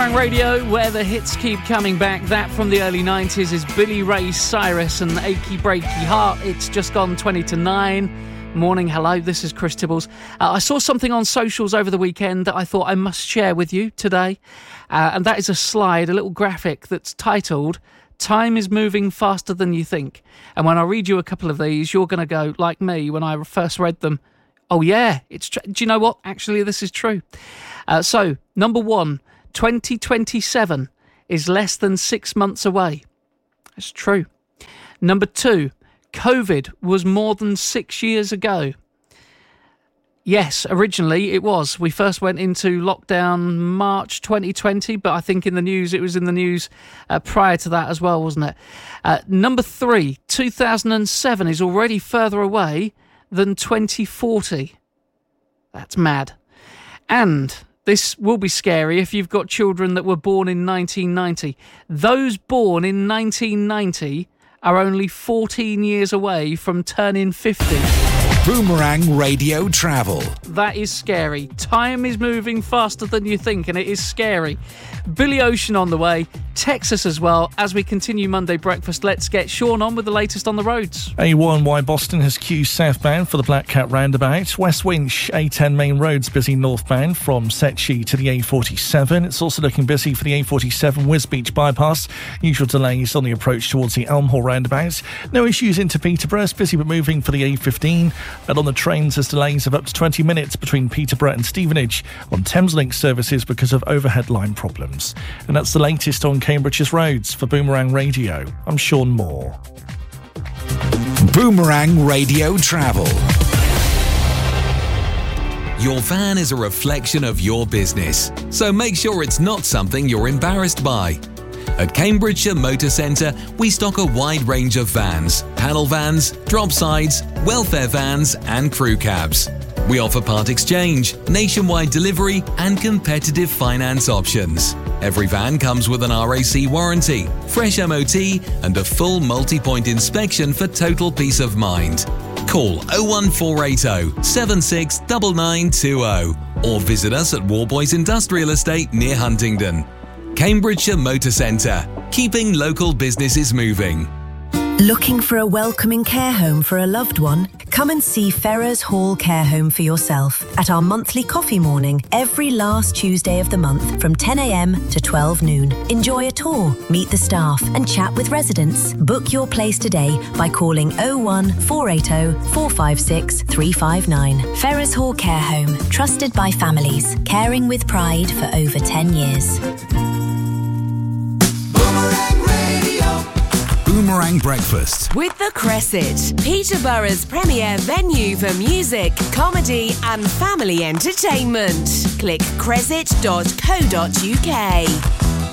Boomerang Radio, where the hits keep coming back. That from the early 90s is Billy Ray Cyrus and Achy Breaky Heart. It's just gone 20 to 9. Morning, hello, this is Chris Tibbles. I saw something on socials over the weekend that I thought I must share with you today. And that is a slide, a little graphic that's titled, Time is Moving Faster Than You Think. And when I read you a couple of these, you're going to go, like me, when I first read them, oh yeah, it's do you know what? Actually, this is true. So, number one, 2027 is less than 6 months away. That's true. Number two, COVID was more than 6 years ago. Yes, originally it was. We first went into lockdown March 2020, but I think it was in the news prior to that as well, wasn't it? Number three, 2007 is already further away than 2040. That's mad. And this will be scary if you've got children that were born in 1990. Those born in 1990 are only 14 years away from turning 50. Boomerang Radio Travel. That is scary. Time is moving faster than you think, and it is scary. Billy Ocean on the way. Texas as well. As we continue Monday Breakfast, let's get Sean on with the latest on the roads. A1Y Boston has queued southbound for the Black Cat roundabout. West Winch, A10 main roads busy northbound from Setchi to the A47. It's also looking busy for the A47 Wisbech bypass. Usual delays on the approach towards the Elmhall roundabout. No issues into Peterborough. It's busy but moving for the A15. And on the trains, there's delays of up to 20 minutes between Peterborough and Stevenage on Thameslink services because of overhead line problems. And that's the latest on Cambridge's roads. For Boomerang Radio, I'm Sean Moore. Boomerang Radio Travel. Your van is a reflection of your business, so make sure it's not something you're embarrassed by. At Cambridgeshire Motor Centre, we stock a wide range of vans, panel vans, drop sides, welfare vans and crew cabs. We offer part exchange, nationwide delivery and competitive finance options. Every van comes with an RAC warranty, fresh MOT and a full multi-point inspection for total peace of mind. Call 01480 769920 or visit us at Warboys Industrial Estate near Huntingdon. Cambridgeshire Motor Centre, keeping local businesses moving. Looking for a welcoming care home for a loved one? Come and see Ferrers Hall Care Home for yourself at our monthly coffee morning every last Tuesday of the month from 10 a.m. to 12 noon. Enjoy a tour, meet the staff and chat with residents. Book your place today by calling 01480 456 359. Ferrers Hall Care Home, trusted by families, caring with pride for over 10 years. Boomerang Breakfast with The Cresset, Peterborough's premier venue for music, comedy and family entertainment. Click cresset.co.uk.